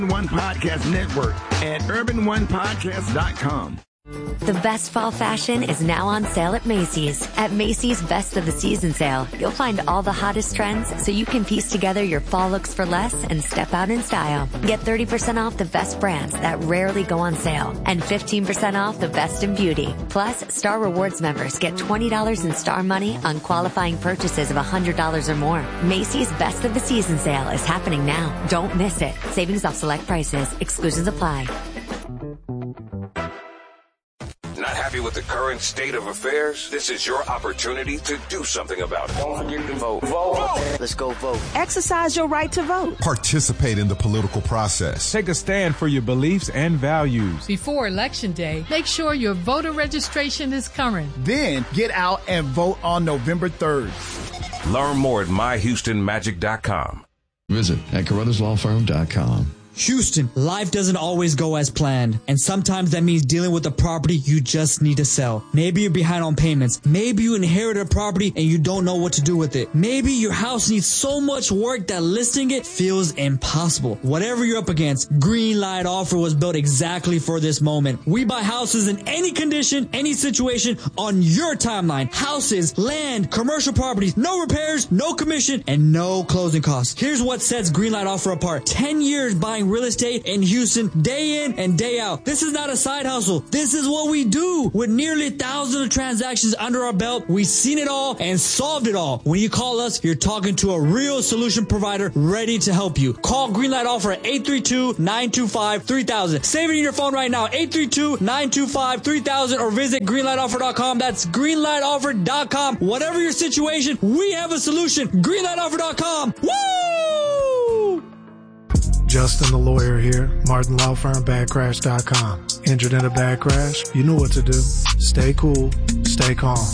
One Podcast Network at urbanonepodcast.com. The best fall fashion is now on sale at Macy's. At Macy's Best of the Season sale, you'll find all the hottest trends so you can piece together your fall looks for less and step out in style. Get 30% off the best brands that rarely go on sale and 15% off the best in beauty. Plus, Star Rewards members get $20 in Star money on qualifying purchases of $100 or more. Macy's Best of the Season sale is happening now. Don't miss it. Savings off select prices. Exclusions apply. Not happy with the current state of affairs? This is your opportunity to do something about it. Don't forget to vote. Vote. Let's go vote. Exercise your right to vote. Participate in the political process. Take a stand for your beliefs and values. Before Election Day, make sure your voter registration is current. Then get out and vote on November 3rd. Learn more at myhoustonmagic.com. Visit at CarruthersLawFirm.com. Houston, life doesn't always go as planned, and sometimes that means dealing with a property you just need to sell. Maybe you're behind on payments. Maybe you inherited a property and you don't know what to do with it. Maybe your house needs so much work that listing it feels impossible. Whatever you're up against, Greenlight Offer was built exactly for this moment. We buy houses in any condition, any situation, on your timeline. Houses, land, commercial properties, no repairs, no commission, and no closing costs. Here's what sets Greenlight Offer apart. 10 years buying real estate in Houston, day in and day out. This is not a side hustle. This is what we do. With nearly thousands of transactions under our belt, we've seen it all and solved it all. When you call us, you're talking to a real solution provider ready to help you. Call Greenlight Offer at 832-925-3000. Save it in your phone right now, 832-925-3000, or visit greenlightoffer.com. That's greenlightoffer.com. Whatever your situation, we have a solution. greenlightoffer.com. Woo! Justin the lawyer here, Martin Law Firm, badcrash.com. Injured in a bad crash? You know what to do. Stay cool, stay calm.